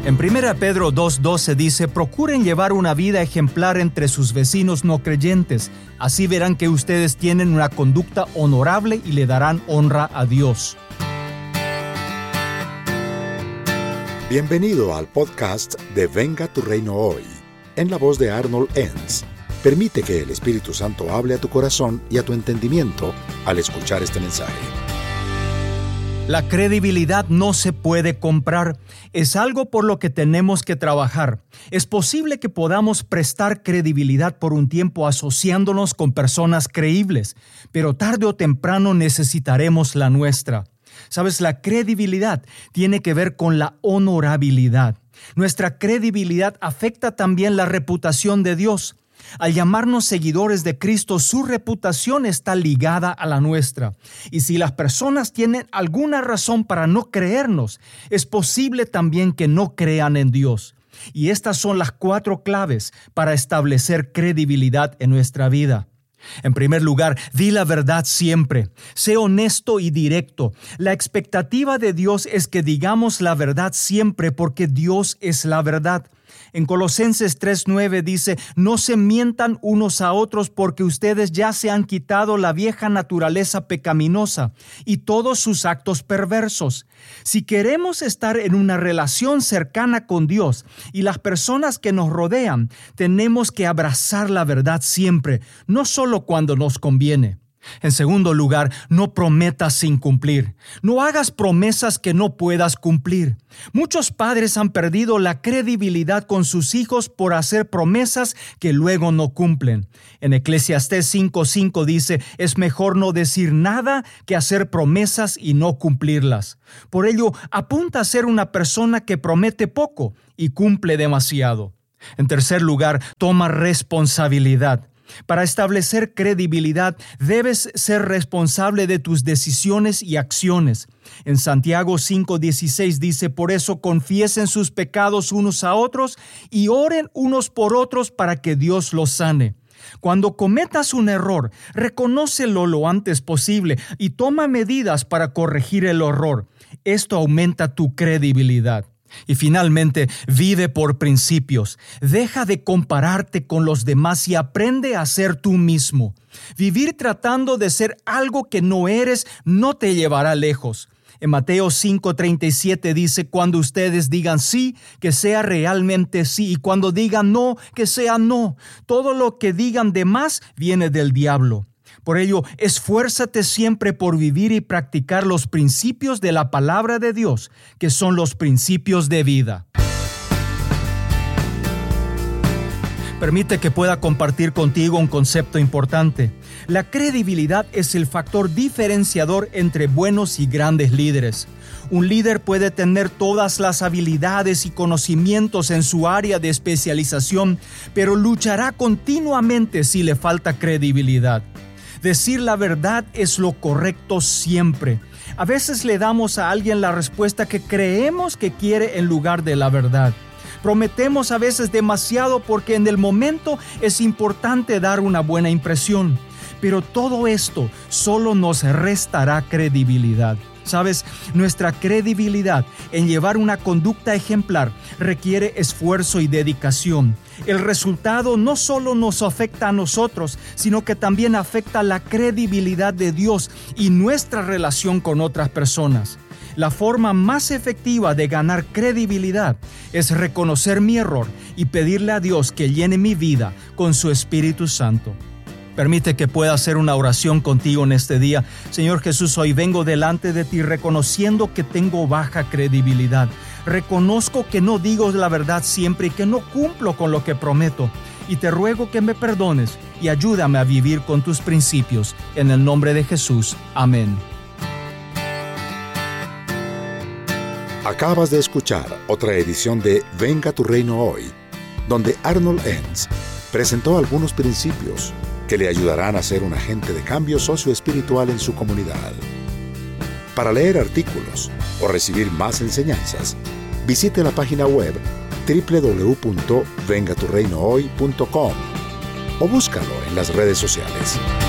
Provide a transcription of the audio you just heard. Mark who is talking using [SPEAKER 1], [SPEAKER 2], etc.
[SPEAKER 1] En 1 Pedro 2:12 dice: procuren llevar una vida ejemplar entre sus vecinos no creyentes. Así verán que ustedes tienen una conducta honorable y le darán honra a Dios.
[SPEAKER 2] Bienvenido al podcast de Venga tu Reino Hoy, en la voz de Arnold Enns. Permite que el Espíritu Santo hable a tu corazón y a tu entendimiento al escuchar este mensaje.
[SPEAKER 1] La credibilidad no se puede comprar. Es algo por lo que tenemos que trabajar. Es posible que podamos prestar credibilidad por un tiempo asociándonos con personas creíbles, pero tarde o temprano necesitaremos la nuestra. Sabes, la credibilidad tiene que ver con la honorabilidad. Nuestra credibilidad afecta también la reputación de Dios. Al llamarnos seguidores de Cristo, su reputación está ligada a la nuestra. Y si las personas tienen alguna razón para no creernos, es posible también que no crean en Dios. Y estas son las 4 claves para establecer credibilidad en nuestra vida. En primer lugar, di la verdad siempre. Sé honesto y directo. La expectativa de Dios es que digamos la verdad siempre porque Dios es la verdad. En Colosenses 3:9 dice: no se mientan unos a otros porque ustedes ya se han quitado la vieja naturaleza pecaminosa y todos sus actos perversos. Si queremos estar en una relación cercana con Dios y las personas que nos rodean, tenemos que abrazar la verdad siempre, no solo cuando nos conviene. En segundo lugar, no prometas sin cumplir. No hagas promesas que no puedas cumplir. Muchos padres han perdido la credibilidad con sus hijos por hacer promesas que luego no cumplen. En Eclesiastés 5:5 dice: es mejor no decir nada que hacer promesas y no cumplirlas. Por ello, apunta a ser una persona que promete poco y cumple demasiado. En tercer lugar, toma responsabilidad. Para establecer credibilidad, debes ser responsable de tus decisiones y acciones. En Santiago 5:16 dice: por eso confiesen sus pecados unos a otros y oren unos por otros para que Dios los sane. Cuando cometas un error, reconócelo lo antes posible y toma medidas para corregir el error. Esto aumenta tu credibilidad. Y finalmente, vive por principios. Deja de compararte con los demás y aprende a ser tú mismo. Vivir tratando de ser algo que no eres no te llevará lejos. En Mateo 5:37 dice: cuando ustedes digan sí, que sea realmente sí, y cuando digan no, que sea no. Todo lo que digan de más viene del diablo. Por ello, esfuérzate siempre por vivir y practicar los principios de la palabra de Dios, que son los principios de vida. Permite que pueda compartir contigo un concepto importante. La credibilidad es el factor diferenciador entre buenos y grandes líderes. Un líder puede tener todas las habilidades y conocimientos en su área de especialización, pero luchará continuamente si le falta credibilidad. Decir la verdad es lo correcto siempre. A veces le damos a alguien la respuesta que creemos que quiere en lugar de la verdad. Prometemos a veces demasiado porque en el momento es importante dar una buena impresión. Pero todo esto solo nos restará credibilidad. ¿Sabes? Nuestra credibilidad en llevar una conducta ejemplar requiere esfuerzo y dedicación. El resultado no solo nos afecta a nosotros, sino que también afecta la credibilidad de Dios y nuestra relación con otras personas. La forma más efectiva de ganar credibilidad es reconocer mi error y pedirle a Dios que llene mi vida con su Espíritu Santo. Permite que pueda hacer una oración contigo en este día. Señor Jesús, hoy vengo delante de ti reconociendo que tengo baja credibilidad. Reconozco que no digo la verdad siempre y que no cumplo con lo que prometo. Y te ruego que me perdones y ayúdame a vivir con tus principios. En el nombre de Jesús. Amén.
[SPEAKER 2] Acabas de escuchar otra edición de Venga tu Reino Hoy, donde Arnold Enns presentó algunos principios que le ayudarán a ser un agente de cambio socioespiritual en su comunidad. Para leer artículos o recibir más enseñanzas, visite la página web www.vengaturreinohoy.com o búscalo en las redes sociales.